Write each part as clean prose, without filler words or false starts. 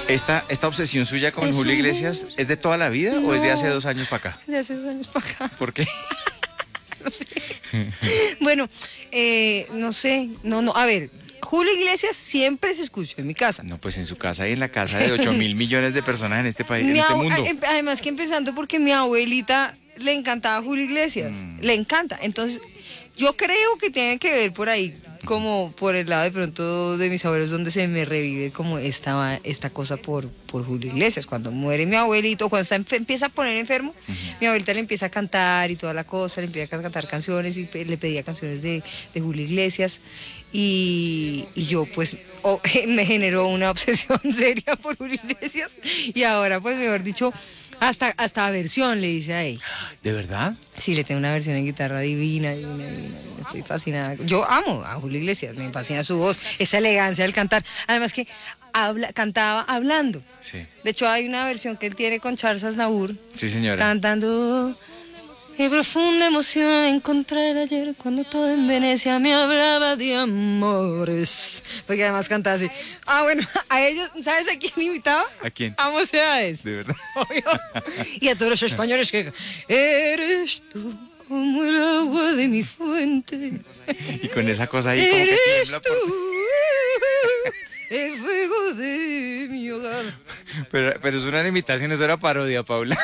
¿Esta obsesión suya con Julio Iglesias es de toda la vida o es de hace 2 años para acá? De hace 2 años para acá. ¿Por qué? No sé. Bueno, no sé. No, a ver, Julio Iglesias siempre se escuchó en mi casa. No, pues en su casa y en la casa de 8.000 millones de personas en este país, en este mundo. Además que empezando porque mi abuelita le encantaba Julio Iglesias. Le encanta. Entonces, yo creo que tiene que ver por ahí, como por el lado de pronto de mis abuelos, donde se me revive como esta cosa por Julio Iglesias. Cuando muere mi abuelito, cuando empieza a poner enfermo, mi abuelita le empieza a cantar y toda la cosa, le empieza a cantar canciones y le pedía canciones de Julio Iglesias. Y yo pues me generó una obsesión seria por Julio Iglesias y ahora pues mejor dicho, hasta versión le hice a él. ¿De verdad? Sí, le tengo una versión en guitarra divina. Estoy fascinada. Yo amo a Julio Iglesias, me fascina su voz, esa elegancia del cantar. Además que cantaba hablando. Sí. De hecho, hay una versión que él tiene con Charles Aznavour. Sí, señora. Cantando. Qué profunda emoción encontrar ayer cuando todo en Venecia me hablaba de amores. Porque además cantaba así. Bueno, a ellos, ¿sabes a quién imitaba? ¿A quién? A Mocedades. De verdad. Obvio. Y a todos los españoles que... Eres tú como el agua de mi fuente. Y con esa cosa ahí como que Eres tiembla tú el fuego de mi hogar. Pero es una imitación, eso era parodia, Paula.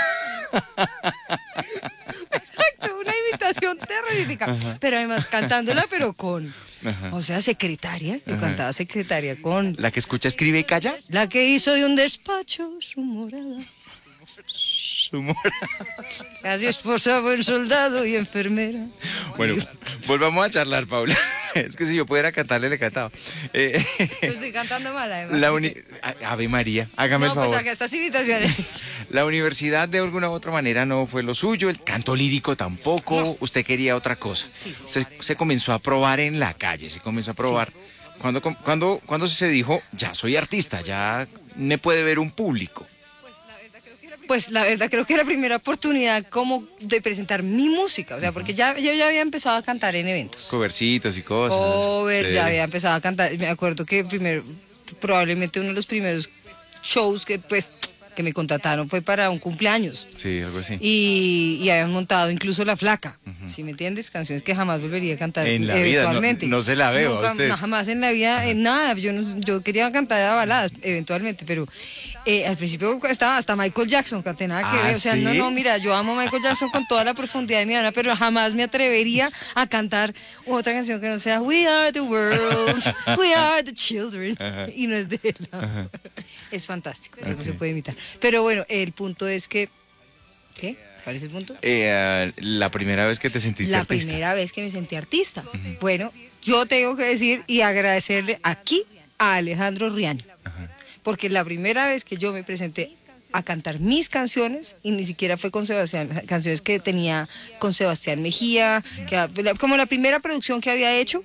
Una imitación terrorífica. Ajá. Pero además cantándola, pero con... Ajá. O sea, secretaria. Yo cantaba secretaria con... ¿La que escucha, escribe y calla? La que hizo de un despacho su morada. Su morada. Casi esposa, buen soldado y enfermera. Bueno, volvamos a charlar, Paula. Es que si yo pudiera cantarle, le cantaba. Yo estoy cantando mal, además. Ave María, hágame el favor. No, pues acá estas invitaciones. La universidad de alguna u otra manera no fue lo suyo, el canto lírico tampoco, no. Usted quería otra cosa. Sí. Se comenzó a probar en la calle, se comenzó a probar. Sí. ¿Cuándo se dijo, ya soy artista, ya me puede ver un público? Pues la verdad creo que era la primera oportunidad como de presentar mi música, o sea, porque yo ya había empezado a cantar en eventos. Covercitos y cosas. Covers, sí. Ya había empezado a cantar, me acuerdo que probablemente uno de los primeros shows que me contrataron fue para un cumpleaños. Sí, algo así. Y habían montado incluso La Flaca, ¿sí me entiendes? Canciones que jamás volvería a cantar en la eventualmente. Vida, no se la veo. Nunca, no, jamás en la vida, en nada. Yo quería cantar a baladas, eventualmente, pero al principio estaba hasta Michael Jackson, canté nada que ver. O sea, ¿sí? no, mira, yo amo a Michael Jackson con toda la profundidad de mi alma, pero jamás me atrevería a cantar otra canción que no sea We Are the World, We Are the Children. Y no es de él. No. Es fantástico, eso no se puede imitar. Pero bueno, el punto es que... ¿Qué? ¿Cuál es el punto? La primera vez que te sentiste artista. La primera vez que me sentí artista. Bueno, yo tengo que decir y agradecerle aquí a Alejandro Riaño. Porque la primera vez que yo me presenté a cantar mis canciones, y ni siquiera fue con Sebastián, canciones que tenía con Sebastián Mejía, como la primera producción que había hecho,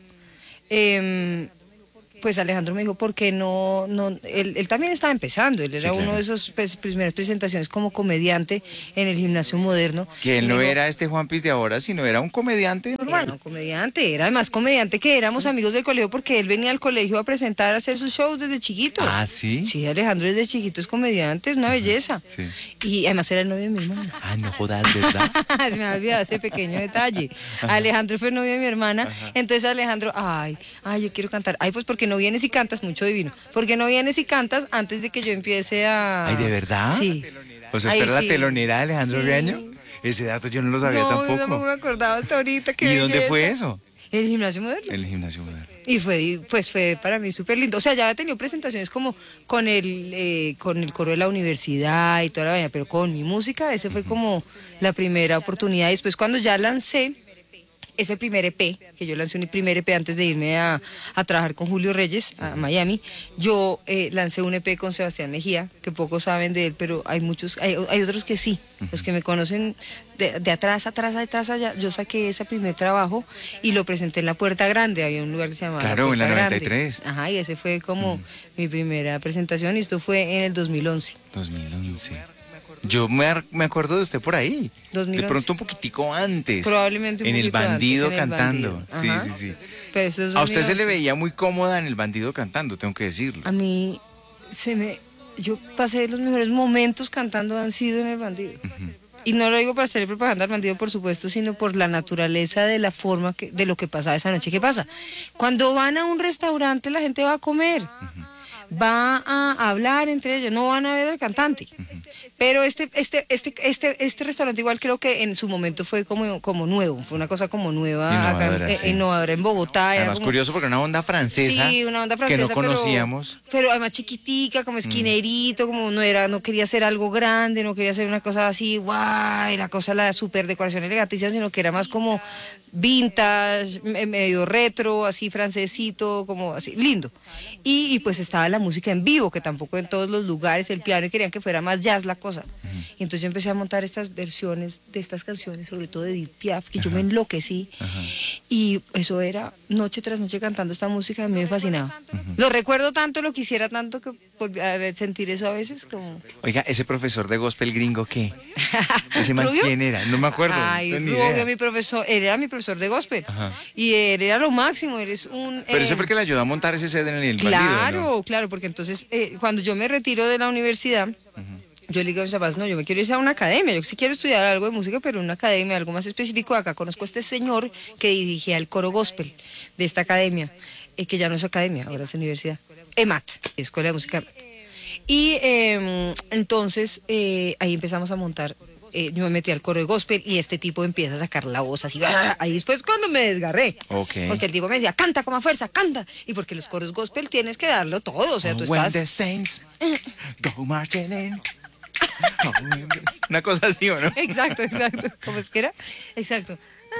pues Alejandro me dijo, ¿por qué no? Él también estaba empezando, él era uno de esos primeras presentaciones como comediante en el Gimnasio Moderno. Que él no era Juan Piz de ahora, sino era un comediante normal. Era un comediante, era más comediante que éramos amigos del colegio, porque él venía al colegio a presentar, a hacer sus shows desde chiquito. ¿Ah, sí? Sí, Alejandro desde chiquito es comediante, es una belleza. Sí. Y además era el novio de mi hermana. No jodas, ¿verdad? Se me ha olvidado ese pequeño detalle. Alejandro fue el novio de mi hermana, entonces Alejandro, yo quiero cantar. Pues porque no vienes y cantas, mucho divino. Porque no vienes y cantas antes de que yo empiece a... ¿De verdad? Sí. O sea, ¿esta era la telonera de Alejandro Riaño? Ese dato yo no lo sabía tampoco. No, tampoco me acordaba hasta ahorita. ¿Y dónde fue eso? En el Gimnasio Moderno. En el Gimnasio Moderno. Y fue para mí súper lindo. O sea, ya había tenido presentaciones como con el coro de la universidad y toda la vaina, pero con mi música, ese fue como la primera oportunidad. Y después cuando ya lancé ese primer EP, que yo lancé un primer EP antes de irme a trabajar con Julio Reyes a Miami, yo lancé un EP con Sebastián Mejía, que pocos saben de él, pero hay muchos, hay otros que sí, los que me conocen de atrás allá. Yo saqué ese primer trabajo y lo presenté en la Puerta Grande, había un lugar que se llamaba Claro, La Puerta en la Grande. 93. Ajá, y ese fue como mi primera presentación, y esto fue en el 2011. 2011. Yo me acuerdo de usted por ahí. 2011. De pronto un poquitico antes. Probablemente un en el poquito Bandido antes, en el cantando. Bandido. Sí. Pero eso es a usted se 2011. le veía muy cómoda en el Bandido cantando, tengo que decirlo. A mí yo pasé los mejores momentos cantando han sido en El Bandido. Y no lo digo para hacerle propaganda al Bandido, por supuesto, sino por la naturaleza de la forma de lo que pasaba esa noche. ¿Qué pasa? Cuando van a un restaurante, la gente va a comer, va a hablar entre ellos, no van a ver al cantante. Pero este restaurante igual creo que en su momento fue como nuevo, fue una cosa como nueva, Innovadora, acá, sí. Innovadora en Bogotá. Además curioso porque una onda francesa, sí, una onda francesa que no conocíamos. pero además chiquitica, como esquinerito, como no quería hacer algo grande, no quería hacer una cosa así, guay, la cosa, la super decoración elegantísima, sino que era más como vintage, medio retro, así francesito, como así, lindo. Y pues estaba la música en vivo, que tampoco en todos los lugares, el piano, y querían que fuera más jazz la cosa. Y entonces yo empecé a montar estas versiones de estas canciones, sobre todo de Edith Piaf, que yo me enloquecí. Y eso era noche tras noche cantando esta música, a mí me fascinaba. Lo recuerdo tanto, lo quisiera tanto, que sentir eso a veces como... Oiga, ese profesor de gospel gringo, ¿qué? ¿Ese man quién era? No me acuerdo. Ay, no tengo ni Rubio, idea. mi profesor, él era mi profesor de gospel. Y él era lo máximo, él es un... Pero ese fue el que le ayudó a montar ese set en el Claro, Bandido, ¿no? claro, porque entonces cuando yo me retiro de la universidad, yo le digo a mis papás, no, yo me quiero ir a una academia, yo sí quiero estudiar algo de música, pero una academia, algo más específico. Acá conozco a este señor que dirigía el coro gospel de esta academia, que ya no es academia, ahora es universidad, EMAT, Escuela de Música EMAT. Y entonces ahí empezamos a montar. Yo me metí al coro de gospel y este tipo empieza a sacar la voz así. Ahí después cuando me desgarré. Okay. Porque el tipo me decía, canta con más fuerza, canta. Y porque los coros gospel tienes que darlo todo. O sea, tú When estás... the saints go marching in. Una cosa así, ¿o no? Exacto. ¿Cómo es que era? Exacto.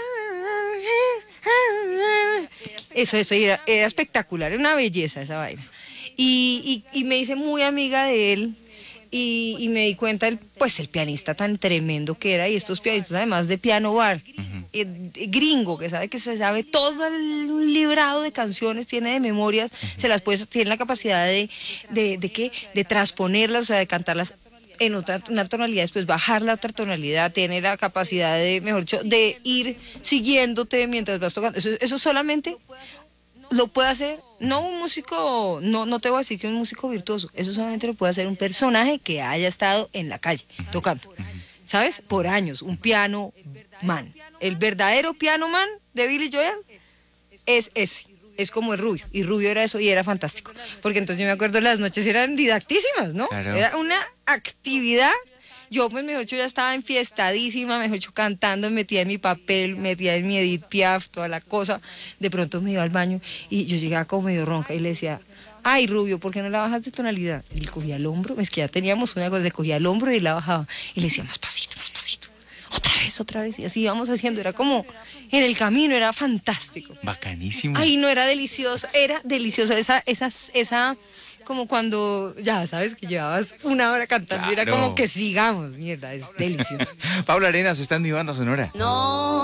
Eso, era espectacular, era una belleza esa vaina. Y me hice muy amiga de él. Y me di cuenta, el pianista tan tremendo que era, y estos pianistas además de piano bar, gringo, que sabe que se sabe todo el librado de canciones, tiene de memorias, tiene la capacidad de transponerlas, o sea, de cantarlas en una tonalidad, después bajar la otra tonalidad, tiene la capacidad de ir siguiéndote mientras vas tocando. Eso solamente lo puede hacer, no un músico, no te voy a decir que un músico virtuoso, eso solamente lo puede hacer un personaje que haya estado en la calle tocando, ¿sabes? Por años, un piano man. El verdadero piano man de Billy Joel es ese, es como el Rubio, y Rubio era eso y era fantástico, porque entonces yo me acuerdo las noches eran didactísimas, ¿no? Claro. Era una actividad. Yo, pues, mejor dicho, ya estaba enfiestadísima, mejor dicho, cantando, metía en mi papel, metía en mi Edith Piaf, toda la cosa. De pronto me iba al baño y yo llegaba como medio ronca y le decía, ay, Rubio, ¿por qué no la bajas de tonalidad? Y le cogía el hombro, es que ya teníamos una cosa, le cogía el hombro y la bajaba. Y le decía, más pasito, otra vez. Y así íbamos haciendo, era como en el camino, era fantástico. Bacanísimo. Ay, no, era delicioso, esa... Como cuando, ya sabes, que llevabas una hora cantando, Claro. era como que sigamos, mierda, es delicioso. Paula Arenas está en mi banda sonora. No.